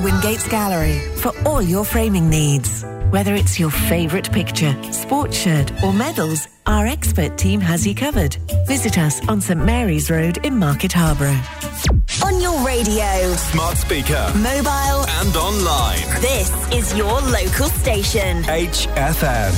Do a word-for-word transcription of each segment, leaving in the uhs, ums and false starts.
Wingates Gallery for all your framing needs. Whether it's your favourite picture, sports shirt or medals, our expert team has you covered. Visit us on St Mary's Road in Market Harborough. On your radio, smart speaker, mobile and online. This is your local station. H F M.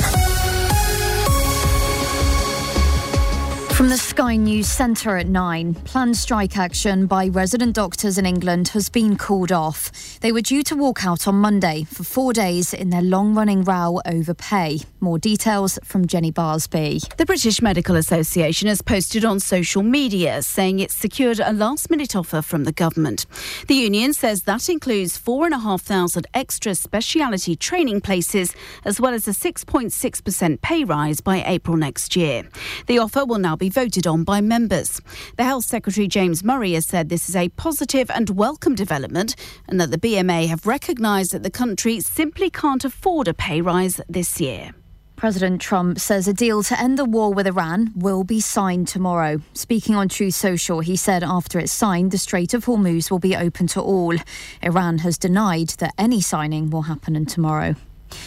From the Sky News Centre at nine, planned strike action by resident doctors in England has been called off. They were due to walk out on Monday for four days in their long-running row over pay. More details from Jenny Barsby. The British Medical Association has posted on social media saying it's secured a last-minute offer from the government. The union says that includes four thousand five hundred extra speciality training places, as well as a six point six percent pay rise by April next year. The offer will now be voted on by members. The Health Secretary James Murray has said this is a positive and welcome development and that the B M A have recognised that the country simply can't afford a pay rise this year. President Trump says a deal to end the war with Iran will be signed tomorrow. Speaking on Truth Social, he said after it's signed, the Strait of Hormuz will be open to all. Iran has denied that any signing will happen tomorrow.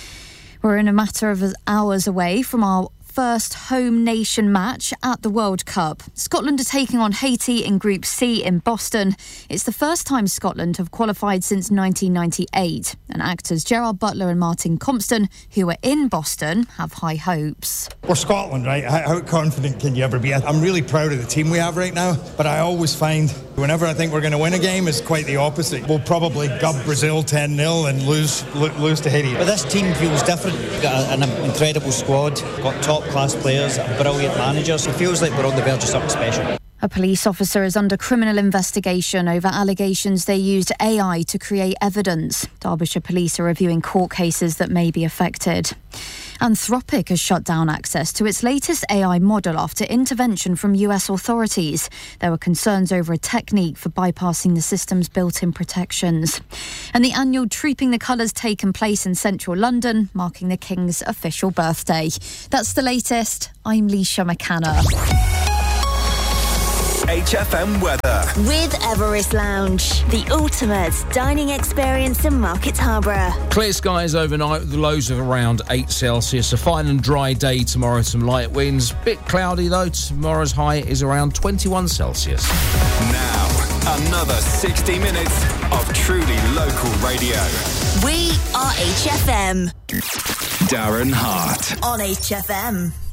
We're in a matter of hours away from our first home nation match at the World Cup. Scotland are taking on Haiti in Group C in Boston. It's the first time Scotland have qualified since nineteen ninety-eight. And actors Gerard Butler and Martin Compston, who are in Boston, have high hopes. We're Scotland, right? How confident can you ever be? I'm really proud of the team we have right now, but I always find whenever I think we're going to win a game, it's quite the opposite. We'll probably gub Brazil ten nil and lose lose to Haiti. But this team feels different. We've got an incredible squad, got top-class players, brilliant managers. It feels like we're on the verge of something special. A police officer is under criminal investigation over allegations they used A I to create evidence. Derbyshire Police are reviewing court cases that may be affected. Anthropic has shut down access to its latest A I model after intervention from U S authorities. There were concerns over a technique for bypassing the system's built-in protections. And the annual Trooping the Colours taken place in central London, marking the King's official birthday. That's the latest. I'm Leisha McCanna. H F M weather. With Everest Lounge, the ultimate dining experience in Market Harborough. Clear skies overnight with lows of around eight Celsius. A fine and dry day tomorrow, some light winds. Bit cloudy though. Tomorrow's high is around twenty-one Celsius. Now, another sixty minutes of truly local radio. We are H F M. Darren Hart On H F M.